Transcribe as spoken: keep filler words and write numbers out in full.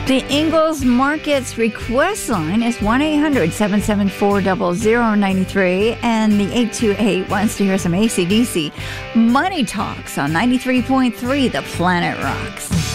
The Ingalls Markets request line is one eight hundred seven seven four zero zero nine three, and the eight two eight wants to hear some A C D C Money Talks on ninety-three point three The Planet Rocks.